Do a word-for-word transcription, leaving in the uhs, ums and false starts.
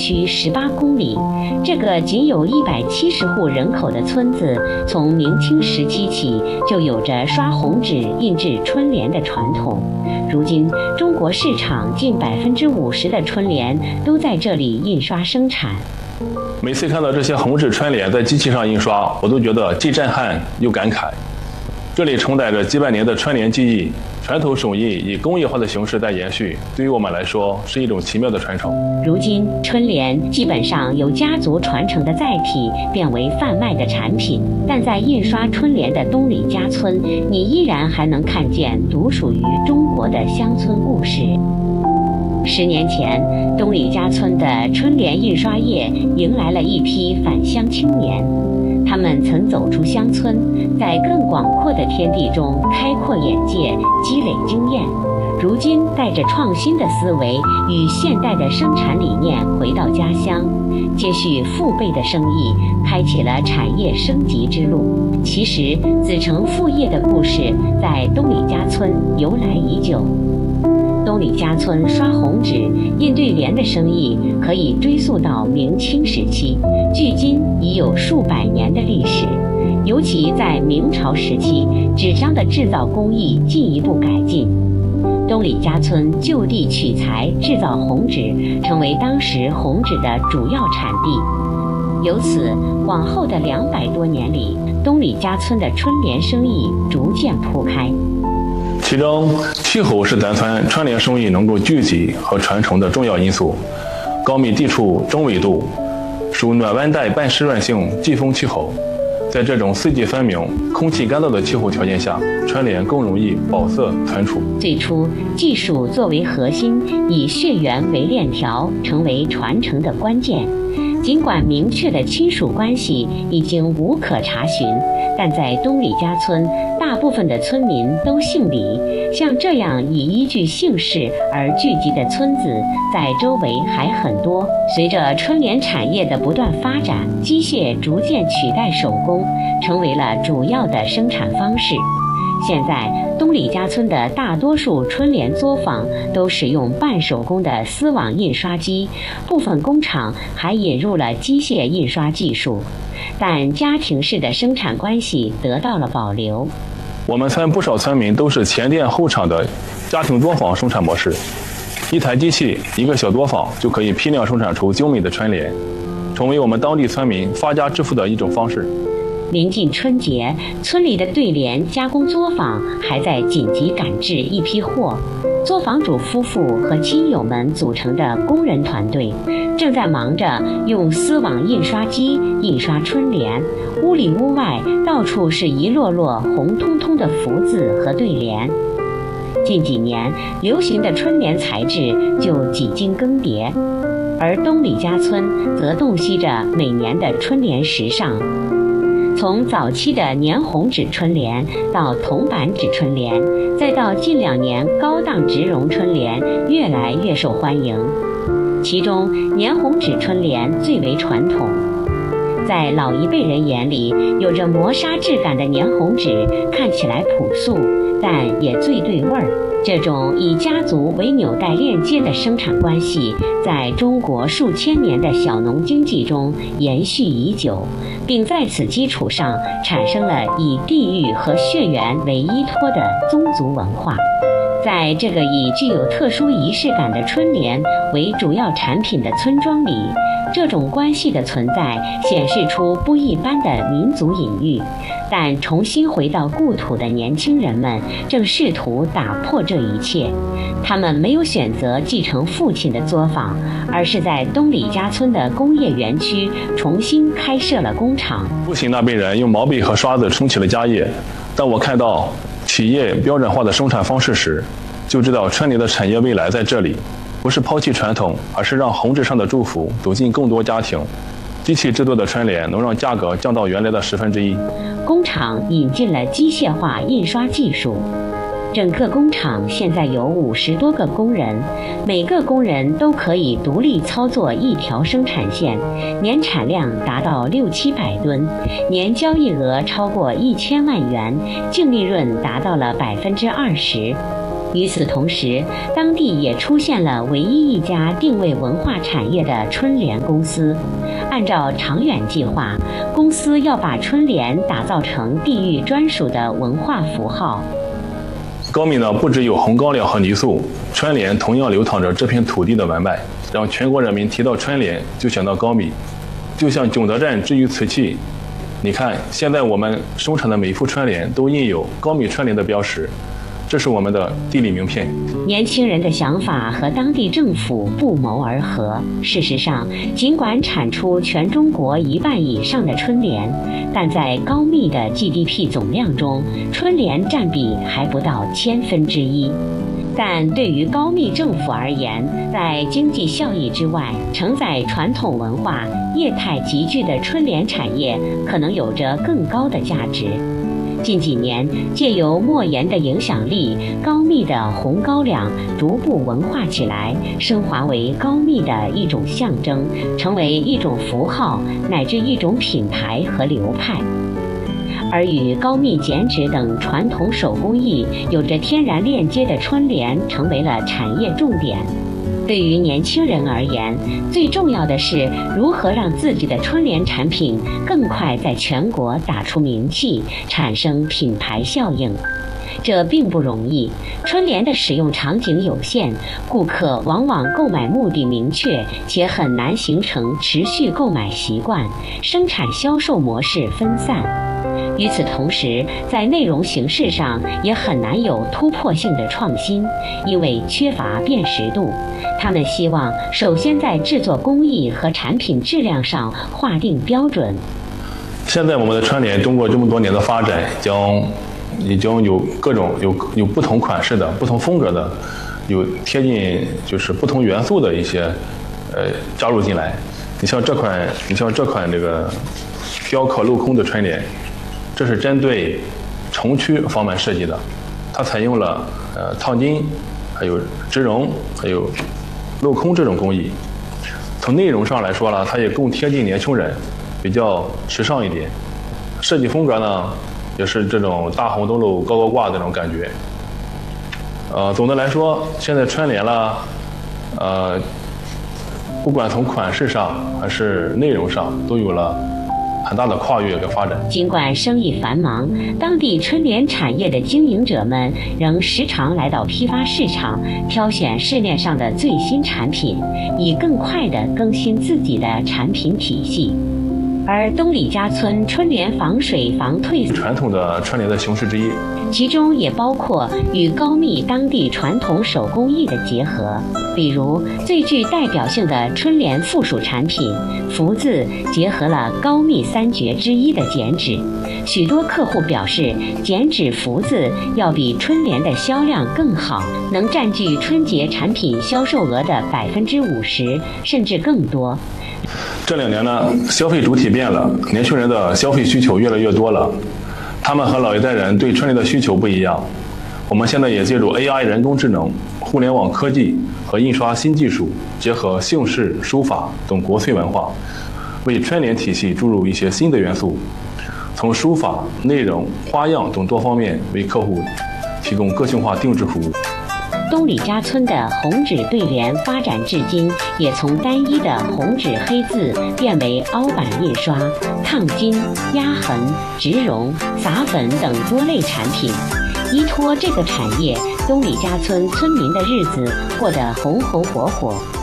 区十八公里。这个仅有一百七十户人口的村子，从明清时期起就有着刷红纸印制春联的传统。如今，中国市场近百分之五十的春联都在这里印刷生产。 每次看到这些红纸春联在机器上印刷，我都觉得既震撼又感慨。这里承载着几百年的春联技艺，传统手艺以工业化的形式在延续，对于我们来说是一种奇妙的传承。 如今，春联基本上由家族传承的载体变为贩卖的产品，但在印刷春联的东里家村，你依然还能看见独属于中国的乡村故事。十年前，东里家村的春联印刷业迎来了一批返乡青年。他们曾走出乡村，在更广阔的天地中开阔眼界，积累经验。如今，带着创新的思维与现代的生产理念回到家乡，接续父辈的生意，开启了产业升级之路。其实，子承父业的故事在东里家村由来已久。东里家村刷红纸、印对联的生意可以追溯到明清时期，距今已有数百年的历史。尤其在明朝时期，纸张的制造工艺进一步改进。东里家村就地取材制造红纸，成为当时红纸的主要产地。由此，往后的两百多年里，东里家村的春联生意逐渐铺开。 其中，气候是咱村春联生意能够聚集和传承的重要因素。高密地处中纬度，属暖温带半湿润性季风气候。在这种四季分明、空气干燥的气候条件下，春联更容易保色存储。 最初，技术作为核心，以血缘为链条，成为传承的关键。尽管明确的亲属关系已经无可查询，但在东里家村，大部分的村民都姓李。像这样以依据姓氏而聚集的村子，在周围还很多。随着春联产业的不断发展，机械逐渐取代手工，成为了主要的生产方式。现在，东里家村的大多数春联作坊都使用半手工的丝网印刷机，部分工厂还引入了机械印刷技术，但家庭式的生产关系得到了保留。 我们村不少村民都是前店后厂的家庭作坊生产模式，一台机器、一个小作坊就可以批量生产出精美的春联，成为我们当地村民发家致富的一种方式。 临近春节，村里的对联加工作坊还在紧急赶制一批货。作坊主夫妇和亲友们组成的工人团队，正在忙着用丝网印刷机印刷春联。屋里屋外到处是一摞摞红彤彤的福字和对联。近几年流行的春联材质就几经更迭，而东里家村则洞悉着每年的春联时尚。从早期的粘红纸春联到铜板纸春联，再到近两年高档植绒春联，越来越受欢迎。其中粘红纸春联最为传统，在老一辈人眼里，有着磨砂质感的粘红纸看起来朴素，但也最对味儿。这种以家族为纽带链接的生产关系，在中国数千年的小农经济中延续已久，并在此基础上产生了以地域和血缘为依托的宗族文化。在这个以具有特殊仪式感的春联为主要产品的村庄里，这种关系的存在显示出不一般的民族隐喻。但重新回到故土的年轻人们正试图打破这一切。他们没有选择继承父亲的作坊，而是在东里家村的工业园区重新开设了工厂。 父亲那辈人用毛笔和刷子撑起了家业，当我看到企业标准化的生产方式时，就知道春联的产业未来在这里。不是抛弃传统，而是让红纸上的祝福走进更多家庭。机器制作的春联能让价格降到原来的十分之一。 工厂引进了机械化印刷技术，整个工厂现在有五十多个工人，每个工人都可以独立操作一条生产线，年产量达到六七百吨，年交易额超过一千万元，净利润达到了百分之二十。 与此同时，当地也出现了唯一一家定位文化产业的春联公司。按照长远计划，公司要把春联打造成地域专属的文化符号。 高密呢，不只有红高粱和泥塑，春联同样流淌着这片土地的文脉，让全国人民提到春联就想到高密。就像景德镇之于瓷器，你看现在我们生产的每幅春联都印有高密春联的标识，这是我们的地理名片。 年轻人的想法和当地政府不谋而合。事实上，尽管产出全中国一半以上的春联，但在高密的 G D P 总量中，春联占比还不到千分之一。但对于高密政府而言，在经济效益之外，承载传统文化、业态集聚的春联产业可能有着更高的价值。近几年，借由莫言的影响力，高密的红高粱逐步文化起来，升华为高密的一种象征，成为一种符号，乃至一种品牌和流派。而与高密剪纸等传统手工艺有着天然链接的春联，成为了产业重点。对于年轻人而言，最重要的是如何让自己的春联产品更快在全国打出名气，产生品牌效应。这并不容易，春联的使用场景有限，顾客往往购买目的明确，且很难形成持续购买习惯，生产销售模式分散。与此同时，在内容形式上也很难有突破性的创新，因为缺乏辨识度。他们希望首先在制作工艺和产品质量上划定标准。 现在我们的春联经过这么多年的发展，将已经有各种有有不同款式的、不同风格的，有贴近就是不同元素的一些呃加入进来。你像这款，你像这款这个雕刻镂空的春联，这是针对城区方面设计的，它采用了呃烫金、还有植绒、还有镂空这种工艺。从内容上来说呢，它也更贴近年轻人，比较时尚一点。设计风格呢，也是这种大红灯笼高高挂的那种感觉。呃，总的来说，现在春联了，呃，不管从款式上还是内容上，都有了很大的跨越跟发展。 尽管生意繁忙，当地春联产业的经营者们仍时常来到批发市场，挑选市面上的最新产品，以更快地更新自己的产品体系。而东李家村春联防水防退传统的春联的形式之一， 其中也包括与高密当地传统手工艺的结合。比如最具代表性的春联附属产品福字，结合了高密三绝之一的剪纸。许多客户表示，剪纸福字要比春联的销量更好，能占据春节产品销售额的百分之五十甚至更多。 这两年呢，消费主体变了，年轻人的消费需求越来越多了，他们和老一代人对春联的需求不一样。我们现在也借助 A I 人工智能、互联网科技和印刷新技术，结合姓氏、书法等国粹文化，为春联体系注入一些新的元素，从书法、内容、花样等多方面为客户提供个性化定制服务。 东李家村的红纸对联发展至今，也从单一的红纸黑字变为凹版印刷、烫金、压痕、植绒、撒粉等多类产品。依托这个产业，东李家村村民的日子过得红红火火。